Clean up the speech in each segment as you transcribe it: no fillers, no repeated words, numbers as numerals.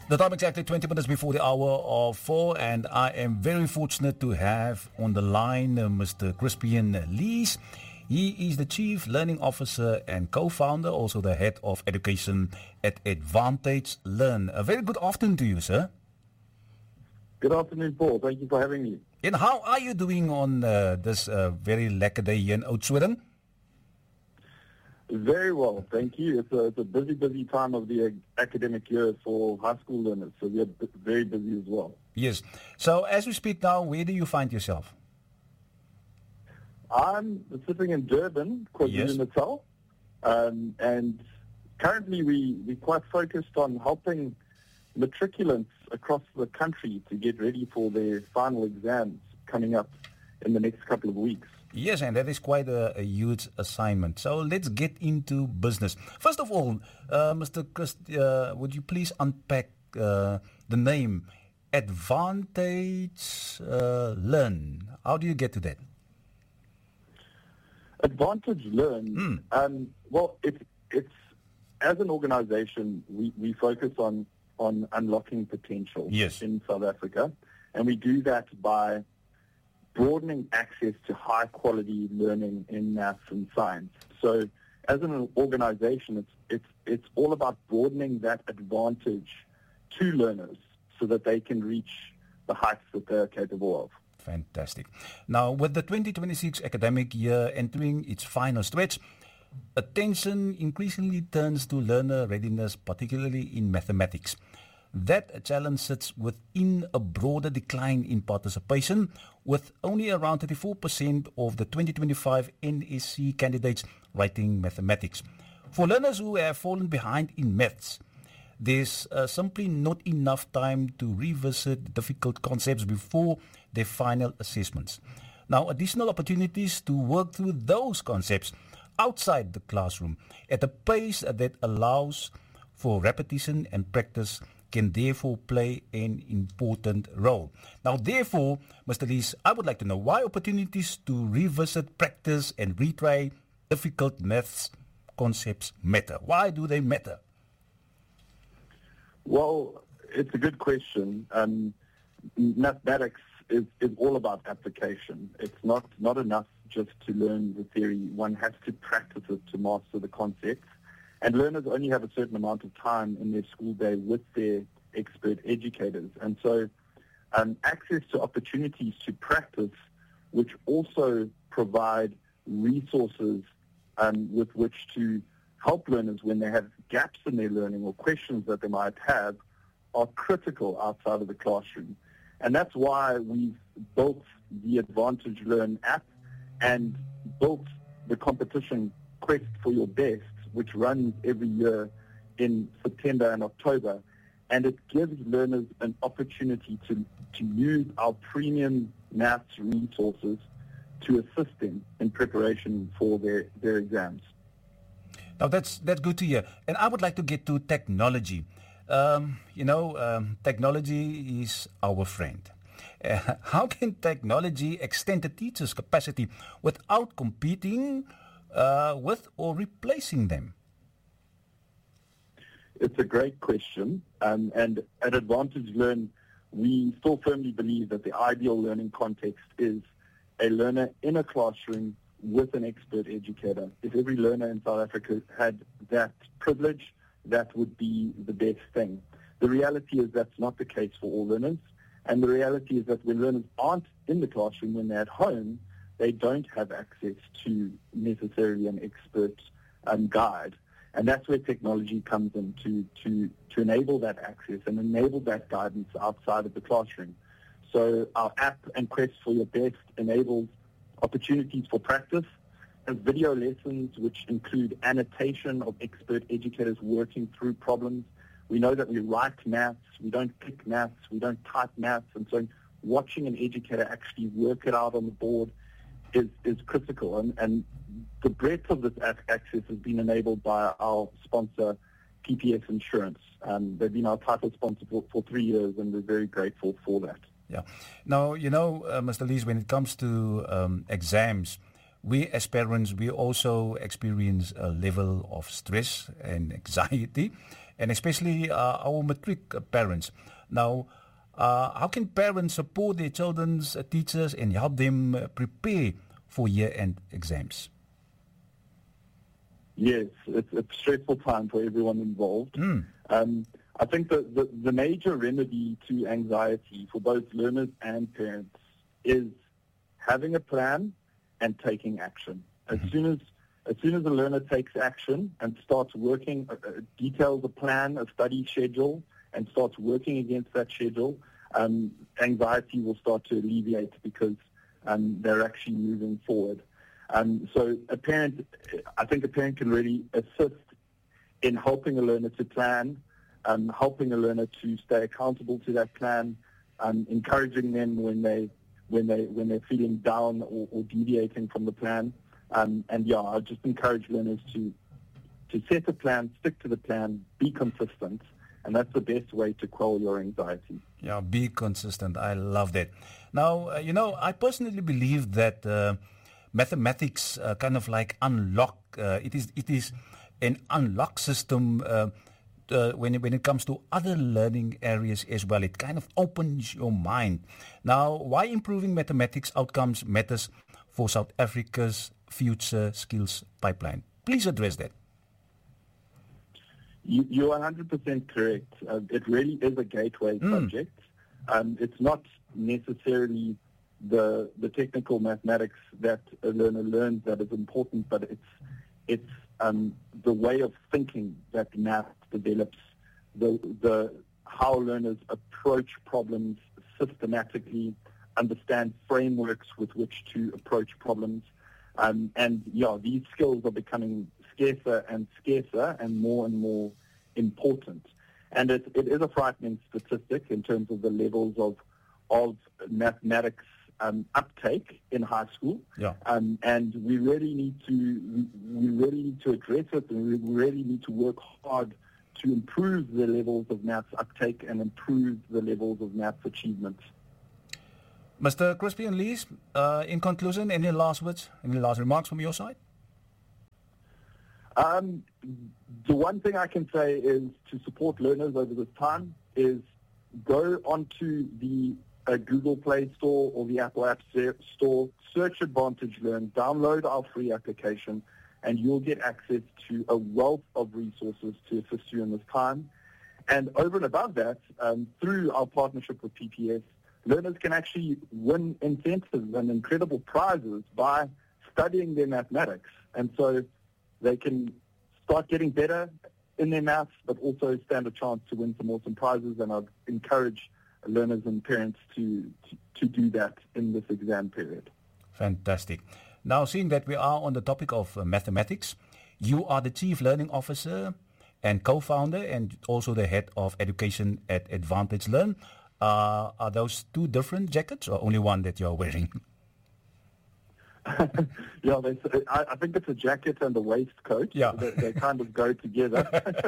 The time exactly 20 minutes before the hour of 4, and I am very fortunate to have on the line Mr. Crispian Lees. He is the Chief Learning Officer and co-founder, also the Head of Education at Advantage Learn. A very good afternoon to you, sir. Good afternoon, Paul. Thank you for having me. And how are you doing on this very lekker day here in Oudtshoorn? Very well, thank you. It's a busy time of the academic year for high school learners, so we are very busy as well. Yes. So as we speak now, where do you find yourself? I'm sitting in Durban, KwaZulu-Natal, and currently we're quite focused on helping matriculants across the country to get ready for their final exams coming up in the next couple of weeks. Yes, and that is quite a huge assignment. So let's get into business. First of all, Mr. Chris, would you please unpack the name Advantage Learn? How do you get to that? Advantage Learn. Well, it's as an organization, we focus on unlocking potential in South Africa, and we do that by broadening access to high-quality learning in maths and science. So as an organization, it's all about broadening that advantage to learners so that they can reach the heights that they're capable of. Fantastic. Now, with the 2026 academic year entering its final stretch, attention increasingly turns to learner readiness, particularly in mathematics. That challenge sits within a broader decline in participation, with only around 34% of the 2025 NSC candidates writing mathematics. For learners who have fallen behind in maths, there's simply not enough time to revisit difficult concepts before their final assessments. Now, additional opportunities to work through those concepts outside the classroom at a pace that allows for repetition and practice can therefore play an important role. Now, therefore, Mr. Lees, I would like to know why opportunities to revisit, practice, and retry difficult maths concepts matter. Why do they matter? Well, it's a good question. Mathematics is all about application. It's not enough just to learn the theory. One has to practice it to master the concepts. And learners only have a certain amount of time in their school day with their expert educators. And so access to opportunities to practice, which also provide resources with which to help learners when they have gaps in their learning or questions that they might have, are critical outside of the classroom. And that's why we've built the Advantage Learn app and built the competition Quest for Your Best, which runs every year in September and October. And it gives learners an opportunity to use our premium maths resources to assist them in preparation for their exams. Now, that's good to hear. And I would like to get to technology. Technology is our friend. How can technology extend the teacher's capacity without competing with or replacing them? It's a great question. And at Advantage Learn, we still firmly believe that the ideal learning context is a learner in a classroom with an expert educator. If every learner in South Africa had that privilege, that would be the best thing. The reality is that's not the case for all learners. And the reality is that when learners aren't in the classroom, when they're at home, they don't have access to necessarily an expert guide. And that's where technology comes in to enable that access and enable that guidance outside of the classroom. So our app and Quest for Your Best enables opportunities for practice and video lessons which include annotation of expert educators working through problems. We know that we write maths, we don't click maths, we don't type maths, and so watching an educator actually work it out on the board is critical. And the breadth of this access has been enabled by our sponsor, PPS Insurance. They've been our title sponsor for 3 years, and we're very grateful for that. Yeah. Now, Mr. Lees, when it comes to exams, we as parents, we also experience a level of stress and anxiety. and especially our matric parents. Now, how can parents support their children's teachers and help them prepare for year-end exams? Yes, it's a stressful time for everyone involved. I think the major remedy to anxiety for both learners and parents is having a plan and taking action. As soon as a learner takes action and starts working, details a plan, a study schedule, and starts working against that schedule, anxiety will start to alleviate because they're actually moving forward. So I think a parent can really assist in helping a learner to plan, helping a learner to stay accountable to that plan, encouraging them when they're feeling down or deviating from the plan. I just encourage learners to set a plan, stick to the plan, be consistent, and that's the best way to quell your anxiety. Yeah, be consistent. I love that. Now, I personally believe that mathematics kind of like unlock. It is an unlock system when it comes to other learning areas as well. It kind of opens your mind. Now, why improving mathematics outcomes matters for South Africa's future skills pipeline? Please address that. You're 100% correct. It really is a gateway subject. It's not necessarily the technical mathematics that a learner learns that is important, but it's the way of thinking that math develops, the how learners approach problems systematically, understand frameworks with which to approach problems, these skills are becoming scarcer and more important. And it is a frightening statistic in terms of the levels of mathematics uptake in high school. Yeah. And we really need to address it, and we really need to work hard to improve the levels of maths uptake and improve the levels of maths achievement. Mr. Crispian Lees, in conclusion, any last words, any last remarks from your side? The one thing I can say is to support learners over this time is go onto the Google Play Store or the Apple App Store, search Advantage Learn, download our free application, and you'll get access to a wealth of resources to assist you in this time. And over and above that, through our partnership with PPS, learners can actually win incentives and incredible prizes by studying their mathematics. And so they can start getting better in their maths, but also stand a chance to win some awesome prizes. And I'd encourage learners and parents to do that in this exam period. Fantastic. Now, seeing that we are on the topic of mathematics, you are the Chief Learning Officer and co-founder and also the Head of Education at Advantage Learn. Are those two different jackets or only one that you're wearing? Yeah, I think it's a jacket and a waistcoat. Yeah. They kind of go together.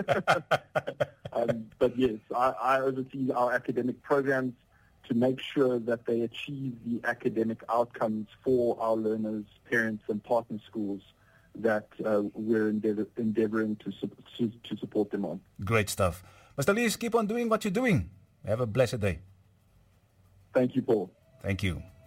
But yes, I oversee our academic programs to make sure that they achieve the academic outcomes for our learners, parents, and partner schools that we're endeavoring to support them on. Great stuff. Mr. Lees, keep on doing what you're doing. Have a blessed day. Thank you, Paul. Thank you.